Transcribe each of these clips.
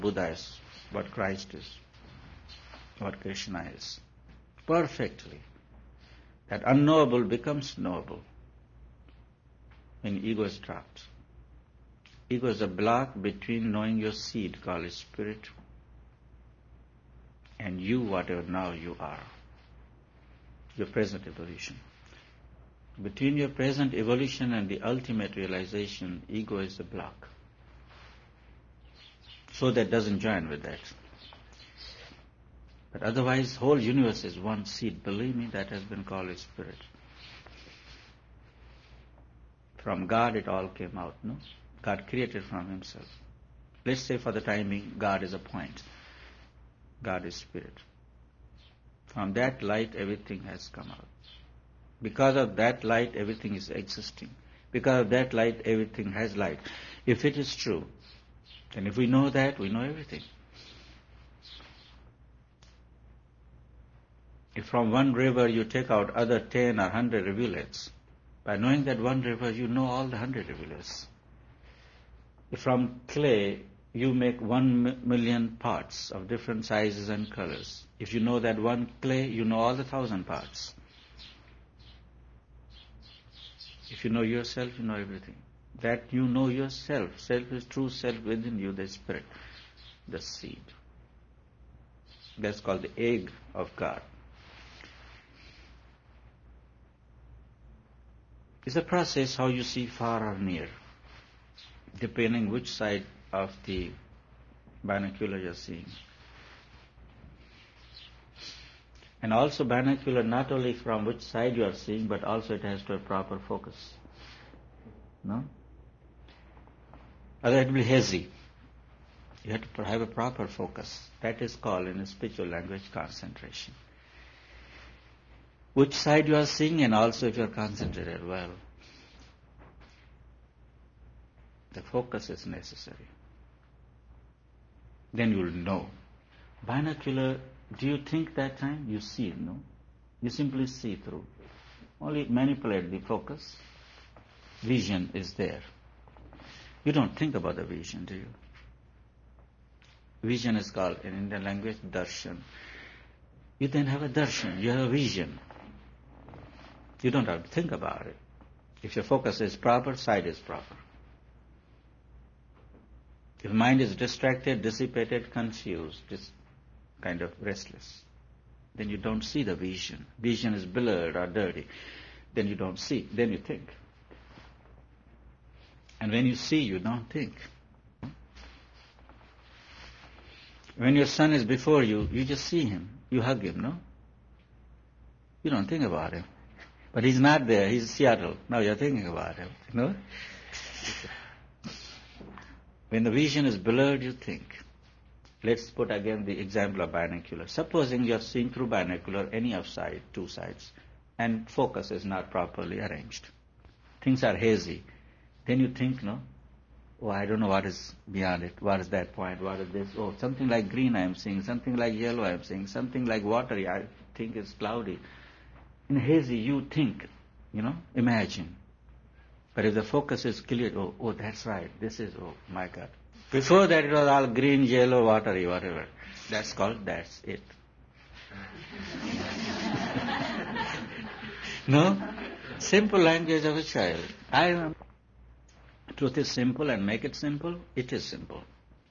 Buddha is, what Christ is, what Krishna is. Perfectly. That unknowable becomes knowable when ego is dropped. Ego is a block between knowing your seed, called spirit, and you, whatever now you are, your present evolution. Between your present evolution and the ultimate realization, ego is a block. So that doesn't join with that. But otherwise, whole universe is one seed. Believe me, that has been called a spirit. From God it all came out, no? God created from himself. Let's say for the time being, God is a point. God is spirit. From that light, everything has come out. Because of that light, everything is existing. Because of that light, everything has light. If it is true, then if we know that, we know everything. If from one river you take out other 10 or 100 rivulets, by knowing that one river, you know all the 100 rivulets. If from clay you make 1,000,000 parts of different sizes and colors, if you know that one clay, you know all the 1,000 parts. If you know yourself, you know everything. That you know yourself. Self is true self within you, the spirit, the seed. That's called the egg of God. It's a process how you see far or near, depending which side of the binocular you're seeing. And also binocular, not only from which side you are seeing, but also it has to have proper focus. No? Otherwise it will be hazy. You have to have a proper focus. That is called in a spiritual language concentration. Which side you are seeing, and also if you are concentrated well. The focus is necessary. Then you will know. Binocular, do you think that time? You see, no? You simply see through. Only manipulate the focus. Vision is there. You don't think about the vision, do you? Vision is called in Indian language darshan. You then have a darshan, you have a vision. You don't have to think about it. If your focus is proper, sight is proper. If mind is distracted, dissipated, confused, just kind of restless, then you don't see the vision. Vision is blurred or dirty. Then you don't see. Then you think. And when you see, you don't think. When your son is before you, you just see him. You hug him, no? You don't think about him. But he's not there. He's in Seattle. Now you're thinking about him, no? When the vision is blurred, you think. Let's put again the example of binocular. Supposing you're seeing through binocular any of side, two sides, and focus is not properly arranged. Things are hazy. Then you think, no? Oh, I don't know what is beyond it. What is that point? What is this? Oh, something like green I am seeing. Something like yellow I am seeing. Something like watery I think is cloudy. In hazy, you think, imagine. But if the focus is clear, oh, that's right. This is, oh my God. Before that it was all green, yellow, watery, whatever. That's it. No? Simple language of a child. Truth is simple, and make it simple, it is simple.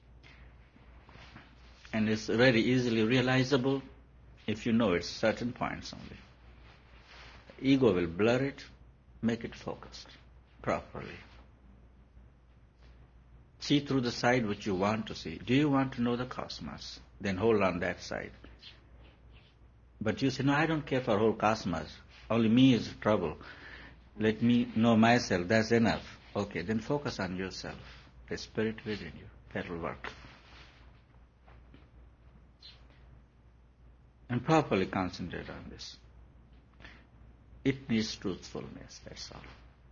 And it's very easily realizable if you know it's certain points only. Ego will blur it, make it focused properly. See through the side which you want to see. Do you want to know the cosmos? Then hold on that side. But you say, no, I don't care for whole cosmos. Only me is trouble. Let me know myself. That's enough. Okay, then focus on yourself, the spirit within you. That will work. And properly concentrate on this. It needs truthfulness, that's all.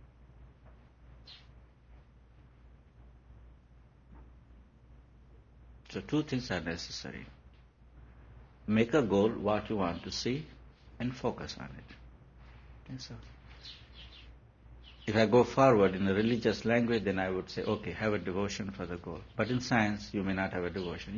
So two things are necessary. Make a goal, what you want to see, and focus on it. That's all. If I go forward in a religious language, then I would say, okay, have a devotion for the goal. But in science, you may not have a devotion.